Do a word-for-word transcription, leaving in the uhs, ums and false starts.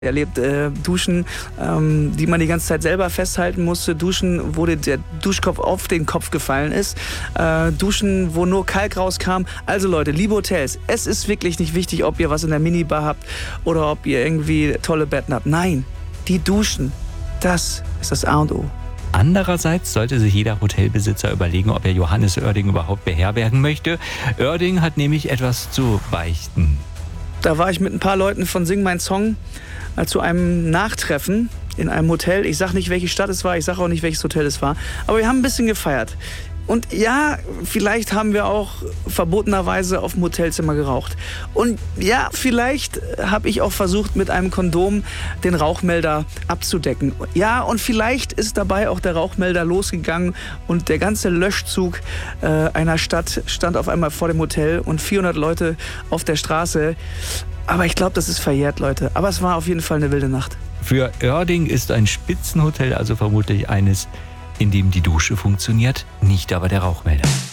erlebt, äh, Duschen, ähm, die man die ganze Zeit selber festhalten musste, Duschen, wo der Duschkopf auf den Kopf gefallen ist, äh, Duschen, wo nur Kalk rauskam. Also Leute, liebe Hotels, es ist wirklich nicht wichtig, ob ihr was in der Minibar habt oder ob ihr irgendwie tolle Betten habt. Nein, die Duschen, das ist das A und O. Andererseits sollte sich jeder Hotelbesitzer überlegen, ob er Johannes Oerding überhaupt beherbergen möchte. Oerding hat nämlich etwas zu beichten. Da war ich mit ein paar Leuten von Sing mein Song äh, zu einem Nachtreffen in einem Hotel. Ich sage nicht, welche Stadt es war, ich sage auch nicht, welches Hotel es war. Aber wir haben ein bisschen gefeiert. Und ja, vielleicht haben wir auch verbotenerweise auf dem Hotelzimmer geraucht. Und ja, vielleicht habe ich auch versucht, mit einem Kondom den Rauchmelder abzudecken. Ja, und vielleicht ist dabei auch der Rauchmelder losgegangen und der ganze Löschzug äh, einer Stadt stand auf einmal vor dem Hotel und vierhundert Leute auf der Straße. Aber ich glaube, das ist verjährt, Leute. Aber es war auf jeden Fall eine wilde Nacht. Für Oerding ist ein Spitzenhotel also vermutlich eines, in dem die Dusche funktioniert, nicht aber der Rauchmelder.